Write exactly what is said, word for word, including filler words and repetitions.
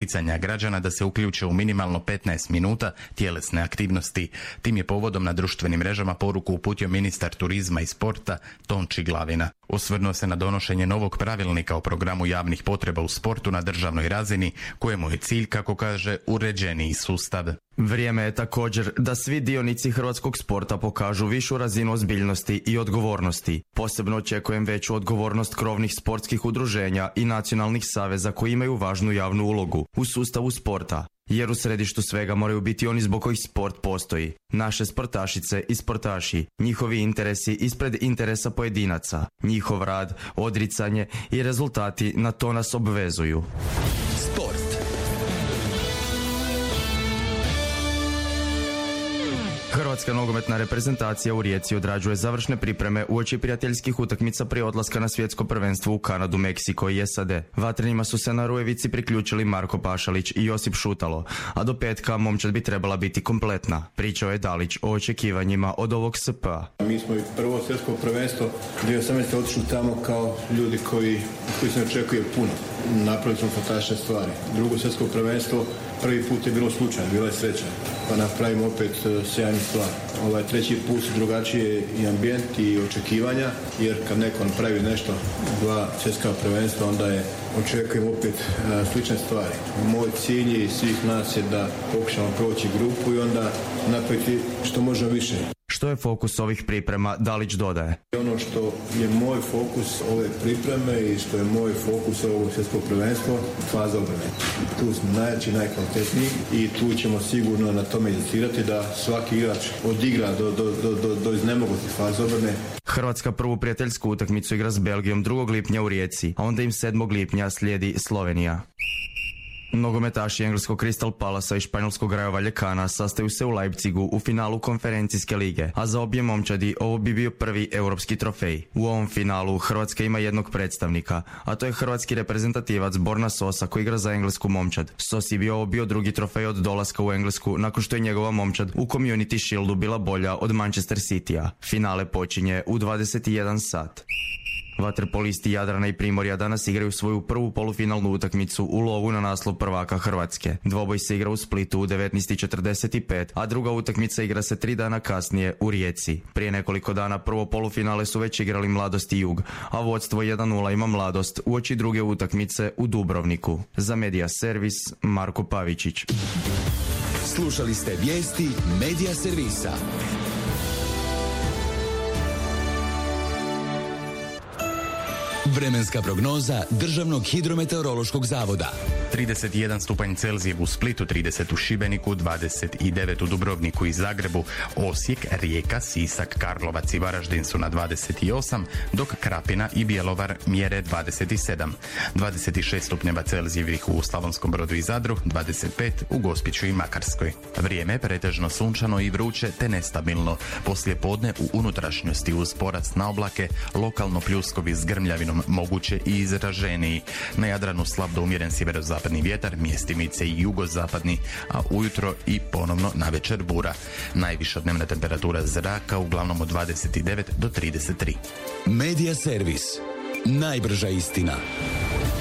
poticanja građana da se uključe u minimalno petnaest minuta tjelesne aktivnosti. Tim je povodom na društvenim mrežama poruku uputio ministar turizma i sporta Tonči Glavina. Osvrnuo se na donošenje novog pravilnika o programu javnih potreba u sportu na državnoj razini, kojemu je cilj, kako kaže, uređeniji sustav. Vrijeme je također da svi dionici hrvatskog sporta pokažu višu razinu ozbiljnosti i odgovornosti. Posebno očekujem veću odgovornost krovnih sportskih udruženja i nacionalnih saveza koji imaju važnu javnu ulogu u sustavu sporta, jer u središtu svega moraju biti oni zbog kojih sport postoji. Naše sportašice i sportaši, njihovi interesi ispred interesa pojedinaca, njihov rad, odricanje i rezultati na to nas obvezuju. Sport. Hrvatska nogometna reprezentacija u Rijeci odrađuje završne pripreme uoči prijateljskih utakmica prije odlaska na svjetsko prvenstvo u Kanadu, Meksiko i S A D. Vatrenima su se na Rujevici priključili Marko Pašalić i Josip Šutalo, a do petka momčad bi trebala biti kompletna. Pričao je Dalić o očekivanjima od ovog S P-a. Mi smo i prvo svjetsko prvenstvo dvije tisuće osamnaeste. otišli tamo kao ljudi koji, koji se očekuje puno. Napravili smo fantastične stvari. Drugo svjetsko prvenstvo prvi put je bilo slučajno, bila je sreća, pa napravimo opet sjajnu stvar. Ovaj treći put su drugačije i ambijent i očekivanja, jer kad neko napravi nešto, dva svjetska prvenstva, onda je očekujemo opet uh, slične stvari. Moj cilj i svih nas je da pokušamo proći grupu i onda napraviti što možemo više. Što je fokus ovih priprema, Dalić dodaje. Ono što je moj fokus ove pripreme i što je moj fokus ovog svjetskog prvenstva, faza obrane. Tu smo najjači, najkvalitetniji i tu ćemo sigurno na tome inzistirati da svaki igrač odigra do, do, do, do, do iznemogućih faza obrane. Hrvatska prvu prijateljsku utakmicu igra s Belgijom drugog lipnja u Rijeci, a onda im sedmog lipnja slijedi Slovenija. Nogometaši engleskog Crystal Palasa i španjolskog Rayo Vallecana sastaju se u Leipzigu u finalu konferencijske lige, a za obje momčadi ovo bi bio prvi europski trofej. U ovom finalu Hrvatska ima jednog predstavnika, a to je hrvatski reprezentativac Borna Sosa koji igra za englesku momčad. Sosi bi ovo bio drugi trofej od dolaska u Englesku nakon što je njegova momčad u Community Shieldu bila bolja od Manchester Citya. Finale počinje u dvadeset jedan sat. Vaterpolisti Jadrana i Primorja danas igraju svoju prvu polufinalnu utakmicu u lovu na naslov prvaka Hrvatske. Dvoboj se igra u Splitu u devetnaest i četrdeset pet, a druga utakmica igra se tri dana kasnije u Rijeci. Prije nekoliko dana prvo polufinale su već igrali Mladost i Jug, a vodstvo jedan nula ima Mladost uoči druge utakmice u Dubrovniku. Za Medija Servis, Marko Pavičić. Slušali ste vijesti Medija Servisa. Vremenska prognoza Državnog hidrometeorološkog zavoda. trideset jedan stupanj Celzija u Splitu, trideset u Šibeniku, dvadeset devet u Dubrovniku i Zagrebu, Osijek, Rijeka, Sisak, Karlovac i Varaždin su na dvadeset osam, dok Krapina i Bjelovar mjere dvadeset sedam. dvadeset šest stupnjeva Celzijevih u Slavonskom Brodu i Zadru, dvadeset pet u Gospiću i Makarskoj. Vrijeme pretežno sunčano i vruće te nestabilno. Poslije podne u unutrašnjosti uz porast na oblake, lokalno pljuskovi s grmljavinom moguće i izraženiji. Na Jadranu slab do umjeren sjeverozapadni vjetar, mjestimice i jugozapadni, a ujutro i ponovno navečer bura. Najviša dnevna temperatura zraka uglavnom od dvadeset devet do trideset tri. Medija Servis. Najbrža istina.